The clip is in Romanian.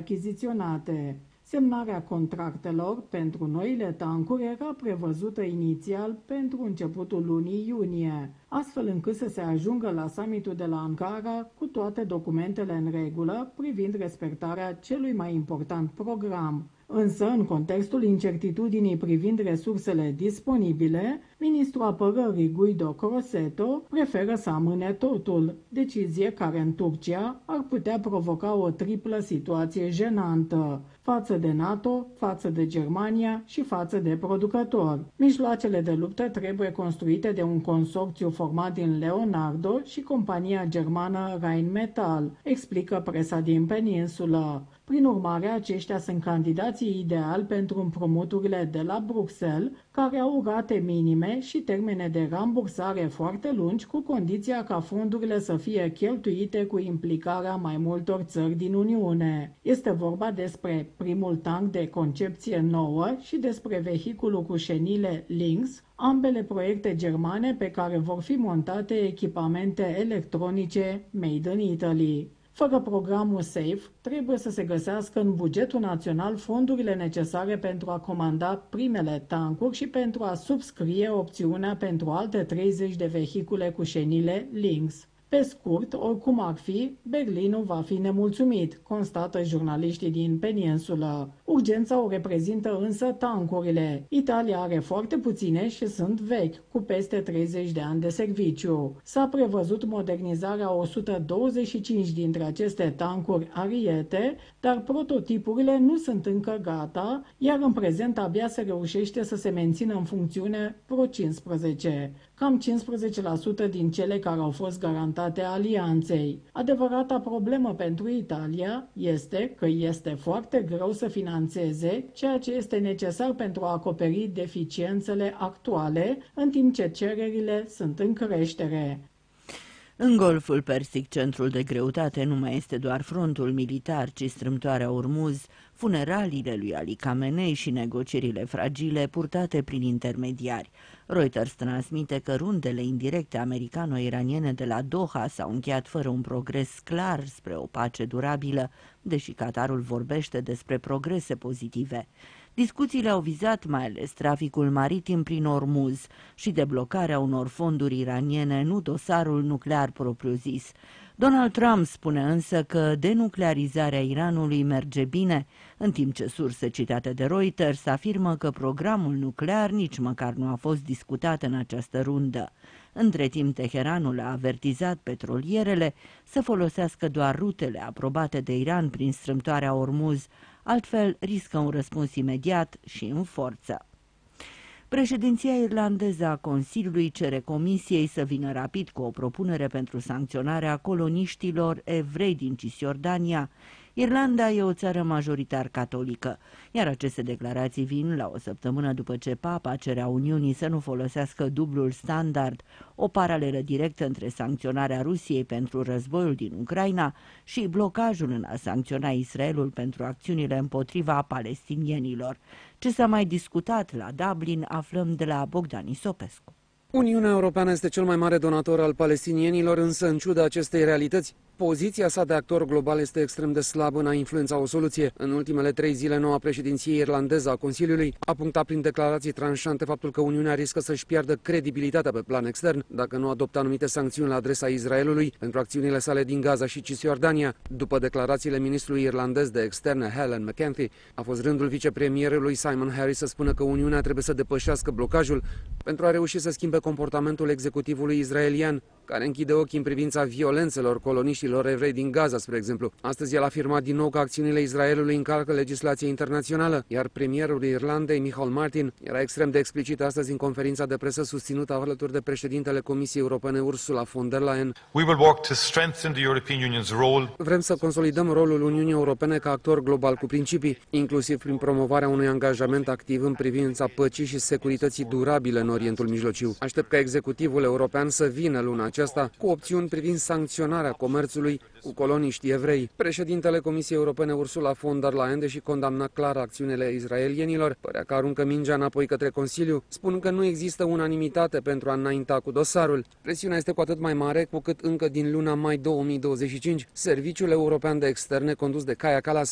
achiziționate. Semnarea contractelor pentru noile tancuri era prevăzută inițial pentru începutul lunii iunie, astfel încât să se ajungă la summitul de la Ankara cu toate documentele în regulă privind respectarea celui mai important program. Însă, în contextul incertitudinii privind resursele disponibile, ministrul apărării Guido Crosetto preferă să amâne totul, decizie care în Turcia ar putea provoca o triplă situație jenantă față de NATO, față de Germania și față de producători. Mijloacele de luptă trebuie construite de un consorțiu format din Leonardo și compania germană Rheinmetall, explică presa din peninsulă. Prin urmare, aceștia sunt candidații ideali pentru împrumuturile de la Bruxelles, care au rate minime și termene de rambursare foarte lungi, cu condiția ca fondurile să fie cheltuite cu implicarea mai multor țări din Uniune. Este vorba despre primul tank de concepție nouă și despre vehiculul cu șenile Lynx, ambele proiecte germane pe care vor fi montate echipamente electronice made in Italy. Fără programul SAFE, trebuie să se găsească în bugetul național fondurile necesare pentru a comanda primele tancuri și pentru a subscrie opțiunea pentru alte 30 de vehicule cu șenile Lynx. Pe scurt, oricum ar fi, Berlinul va fi nemulțumit, constată jurnaliștii din peninsulă. Urgența o reprezintă însă tancurile. Italia are foarte puține și sunt vechi, cu peste 30 de ani de serviciu. S-a prevăzut modernizarea 125 dintre aceste tancuri Ariete, dar prototipurile nu sunt încă gata, iar în prezent abia se reușește să se mențină în funcțiune vreo 15. Cam 15% din cele care au fost garantate alianței. Adevărata problemă pentru Italia este că este foarte greu să finanțeze ceea ce este necesar pentru a acoperi deficiențele actuale, în timp ce cererile sunt în creștere. În Golful Persic, centrul de greutate nu mai este doar frontul militar, ci strâmtoarea Ormuz, funeraliile lui Ali Khamenei și negocierile fragile purtate prin intermediari. Reuters transmite că rundele indirecte americano-iraniene de la Doha s-au încheiat fără un progres clar spre o pace durabilă, deși Qatarul vorbește despre progrese pozitive. Discuțiile au vizat mai ales traficul maritim prin Ormuz și deblocarea unor fonduri iraniene, nu dosarul nuclear propriu-zis. Donald Trump spune însă că denuclearizarea Iranului merge bine, în timp ce surse citate de Reuters afirmă că programul nuclear nici măcar nu a fost discutat în această rundă. Între timp, Teheranul a avertizat petrolierele să folosească doar rutele aprobate de Iran prin strâmtoarea Ormuz, altfel riscă un răspuns imediat și în forță. Președinția irlandeză a Consiliului cere Comisiei să vină rapid cu o propunere pentru sancționarea coloniștilor evrei din Cisjordania. Irlanda e o țară majoritar catolică, iar aceste declarații vin la o săptămână după ce Papa cerea Uniunii să nu folosească dublul standard, o paralelă directă între sancționarea Rusiei pentru războiul din Ucraina și blocajul în a sancționa Israelul pentru acțiunile împotriva palestinienilor. Ce s-a mai discutat la Dublin aflăm de la Bogdan Isopescu. Uniunea Europeană este cel mai mare donator al palestinienilor, însă, în ciuda acestei realități, poziția sa de actor global este extrem de slabă în a influența o soluție. În ultimele 3 zile, noua președinție irlandeză a Consiliului a punctat prin declarații tranșante faptul că Uniunea riscă să-și piardă credibilitatea pe plan extern dacă nu adoptă anumite sancțiuni la adresa Israelului pentru acțiunile sale din Gaza și Cisjordania. După declarațiile ministrului irlandez de externe Helen McEntee, a fost rândul vicepremierului Simon Harris să spună că Uniunea trebuie să depășească blocajul pentru a reuși să schimbe comportamentul executivului israelian, care închide ochii în privința violențelor coloniștilor evrei din Gaza, spre exemplu. Astăzi el a afirmat din nou că acțiunile Israelului încalcă legislația internațională, iar premierul Irlandei, Michael Martin, era extrem de explicit astăzi în conferința de presă susținută alături de președintele Comisiei Europene Ursula von der Leyen. Vrem să consolidăm rolul Uniunii Europene ca actor global cu principii, inclusiv prin promovarea unui angajament activ în privința păcii și securității durabile în Orientul Mijlociu. Aștept ca executivul european să vină luna aceasta cu opțiuni privind sancționarea comerțului cu coloniștii evrei. Președintele Comisiei Europene Ursula von der Leyen, deși condamna clar acțiunile israelienilor, părea că aruncă mingea înapoi către Consiliu, spun că nu există unanimitate pentru a înainta cu dosarul. Presiunea este cu atât mai mare cu cât încă din luna mai 2025, Serviciul European de Externe, condus de Kaja Kallas,